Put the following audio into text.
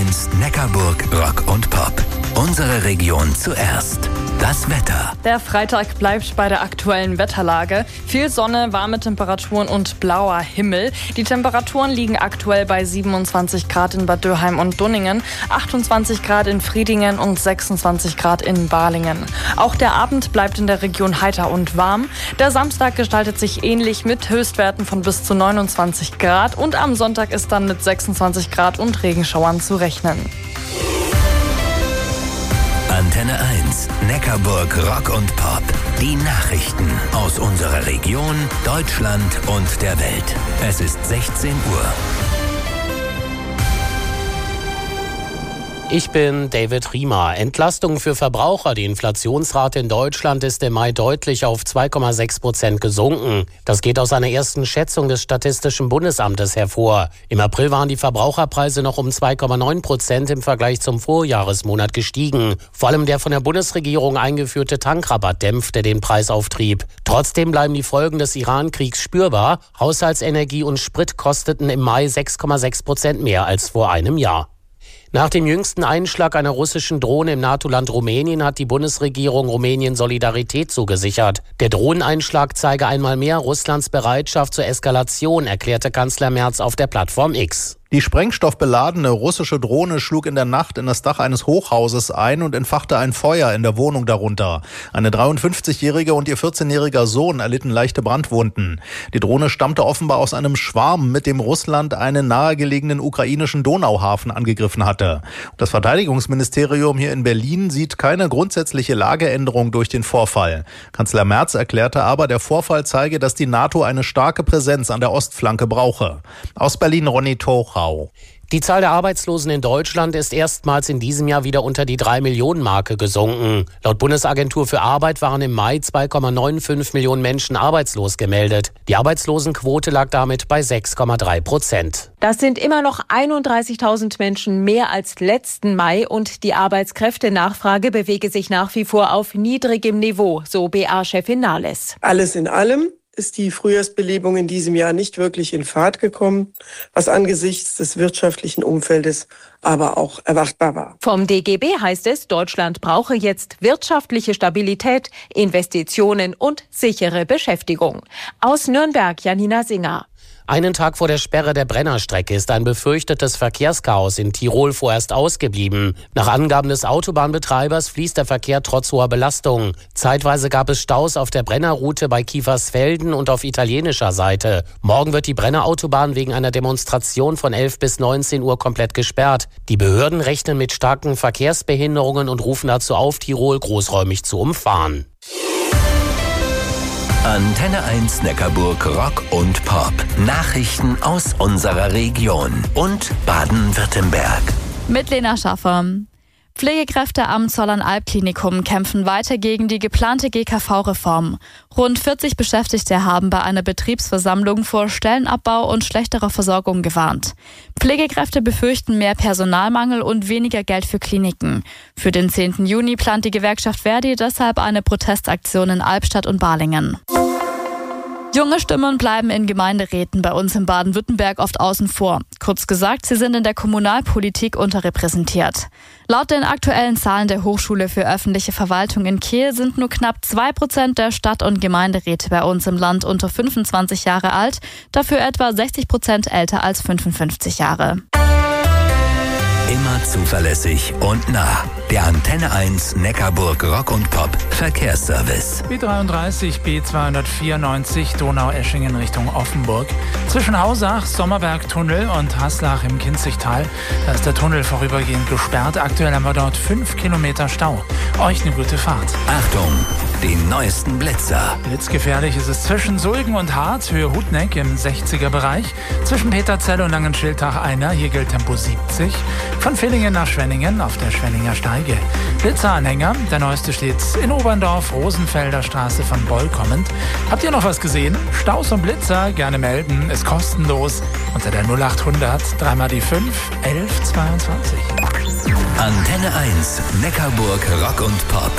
1 Neckarburg Rock und Pop. Unsere Region zuerst. Das Wetter. Der Freitag bleibt bei der aktuellen Wetterlage. Viel Sonne, warme Temperaturen und blauer Himmel. Die Temperaturen liegen aktuell bei 27 Grad in Bad Dürheim und Dunningen, 28 Grad in Friedingen und 26 Grad in Balingen. Auch der Abend bleibt in der Region heiter und warm. Der Samstag gestaltet sich ähnlich mit Höchstwerten von bis zu 29 Grad. Und am Sonntag ist dann mit 26 Grad und Regenschauern zu rechnen. Antenne 1, Neckarburg Rock und Pop. Die Nachrichten aus unserer Region, Deutschland und der Welt. Es ist 16 Uhr. Ich bin David Riemer. Entlastung für Verbraucher. Die Inflationsrate in Deutschland ist im Mai deutlich auf 2,6% gesunken. Das geht aus einer ersten Schätzung des Statistischen Bundesamtes hervor. Im April waren die Verbraucherpreise noch um 2,9% im Vergleich zum Vorjahresmonat gestiegen. Vor allem der von der Bundesregierung eingeführte Tankrabatt dämpfte den Preisauftrieb. Trotzdem bleiben die Folgen des Iran-Kriegs spürbar. Haushaltsenergie und Sprit kosteten im Mai 6,6% mehr als vor einem Jahr. Nach dem jüngsten Einschlag einer russischen Drohne im NATO-Land Rumänien hat die Bundesregierung Rumänien Solidarität zugesichert. Der Drohneneinschlag zeige einmal mehr Russlands Bereitschaft zur Eskalation, erklärte Kanzler Merz auf der Plattform X. Die sprengstoffbeladene russische Drohne schlug in der Nacht in das Dach eines Hochhauses ein und entfachte ein Feuer in der Wohnung darunter. Eine 53-jährige und ihr 14-jähriger Sohn erlitten leichte Brandwunden. Die Drohne stammte offenbar aus einem Schwarm, mit dem Russland einen nahegelegenen ukrainischen Donauhafen angegriffen hatte. Das Verteidigungsministerium hier in Berlin sieht keine grundsätzliche Lageänderung durch den Vorfall. Kanzler Merz erklärte aber, der Vorfall zeige, dass die NATO eine starke Präsenz an der Ostflanke brauche. Aus Berlin Ronny Tochau. Die Zahl der Arbeitslosen in Deutschland ist erstmals in diesem Jahr wieder unter die 3-Millionen-Marke gesunken. Laut Bundesagentur für Arbeit waren im Mai 2,95 Millionen Menschen arbeitslos gemeldet. Die Arbeitslosenquote lag damit bei 6,3%. Das sind immer noch 31.000 Menschen mehr als letzten Mai und die Arbeitskräftenachfrage bewege sich nach wie vor auf niedrigem Niveau, so BA-Chefin Nahles. Alles in allem ist die Frühjahrsbelebung in diesem Jahr nicht wirklich in Fahrt gekommen, was angesichts des wirtschaftlichen Umfeldes aber auch erwartbar war. Vom DGB heißt es, Deutschland brauche jetzt wirtschaftliche Stabilität, Investitionen und sichere Beschäftigung. Aus Nürnberg, Janina Singer. Einen Tag vor der Sperre der Brennerstrecke ist ein befürchtetes Verkehrschaos in Tirol vorerst ausgeblieben. Nach Angaben des Autobahnbetreibers fließt der Verkehr trotz hoher Belastung. Zeitweise gab es Staus auf der Brennerroute bei Kiefersfelden und auf italienischer Seite. Morgen wird die Brennerautobahn wegen einer Demonstration von 11 bis 19 Uhr komplett gesperrt. Die Behörden rechnen mit starken Verkehrsbehinderungen und rufen dazu auf, Tirol großräumig zu umfahren. Antenne 1 Neckarburg Rock und Pop. Nachrichten aus unserer Region und Baden-Württemberg. Mit Lena Schaffer. Pflegekräfte am Zollernalb-Klinikum kämpfen weiter gegen die geplante GKV-Reform. Rund 40 Beschäftigte haben bei einer Betriebsversammlung vor Stellenabbau und schlechterer Versorgung gewarnt. Pflegekräfte befürchten mehr Personalmangel und weniger Geld für Kliniken. Für den 10. Juni plant die Gewerkschaft Verdi deshalb eine Protestaktion in Albstadt und Balingen. Junge Stimmen bleiben in Gemeinderäten bei uns in Baden-Württemberg oft außen vor. Kurz gesagt, sie sind in der Kommunalpolitik unterrepräsentiert. Laut den aktuellen Zahlen der Hochschule für öffentliche Verwaltung in Kehl sind nur knapp 2% der Stadt- und Gemeinderäte bei uns im Land unter 25 Jahre alt, dafür etwa 60% älter als 55 Jahre. Immer zuverlässig und nah. Der Antenne 1 Neckarburg Rock und Pop Verkehrsservice. B33, B294 Donaueschingen Richtung Offenburg. Zwischen Hausach, Sommerberg-Tunnel und Haslach im Kinzigtal. Da ist der Tunnel vorübergehend gesperrt. Aktuell haben wir dort 5 Kilometer Stau. Euch eine gute Fahrt. Achtung, die neuesten Blitzer. Blitzgefährlich ist es zwischen Sulgen und Harz, Höhe Hutneck im 60er-Bereich. Zwischen Peterzell und Langenschildach einer, hier gilt Tempo 70. Von Villingen nach Schwenningen auf der Schwenninger Steige. Blitzeranhänger, der neueste steht in Oberndorf, Rosenfelder Straße von Boll kommend. Habt ihr noch was gesehen? Staus und Blitzer gerne melden, ist kostenlos unter der 0800 3 die 5 11 22. Antenne 1 Neckarburg Rock und Pop.